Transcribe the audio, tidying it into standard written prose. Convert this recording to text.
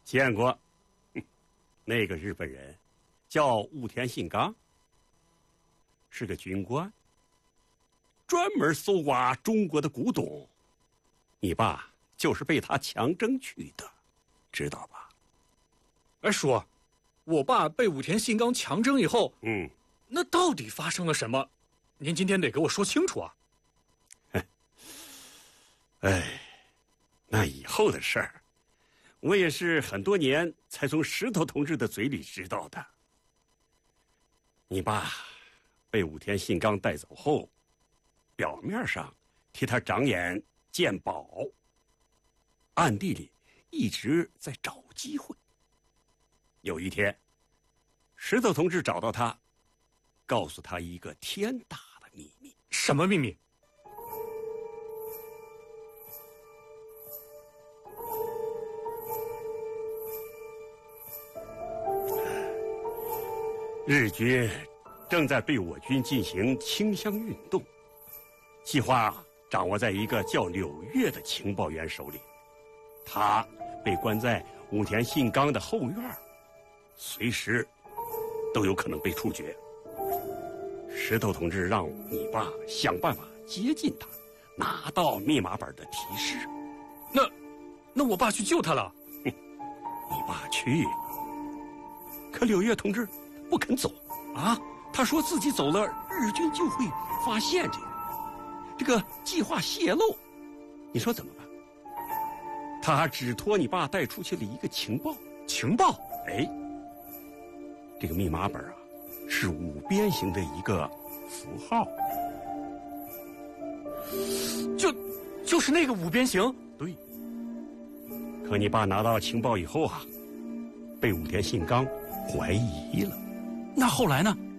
见过。那个日本人叫雾田信纲，是个军官，专门搜刮中国的古董。你爸就是被他强征去的，知道吧？ 哎，叔，我爸被武田信纲强征以后，那到底发生了什么？您今天得给我说清楚啊！ 哎，那以后的事儿，我也是很多年才从石头同志的嘴里知道的。你爸被武田信纲带走后，表面上替他长眼鉴宝，暗地里一直在找机会。有一天，石头同志找到他，告诉他一个天大的秘密。 什么秘密？ 日军正在对我军进行清乡运动，计划掌握在一个叫柳月的情报员手里。他被关在武田信纲的后院，随时都有可能被处决。石头同志让你爸想办法接近他，拿到密码本的提示。 那我爸去救他了。 你爸去了，可柳月同志不肯走啊！他说自己走了，日军就会发现这个计划泄露。你说怎么办？他只托你爸带出去了一个情报。 情报？ 哎，这个密码本啊，是五边形的一个符号。 就是那个五边形？ 对。可你爸拿到情报以后啊，被武田信纲怀疑了。 那后来呢？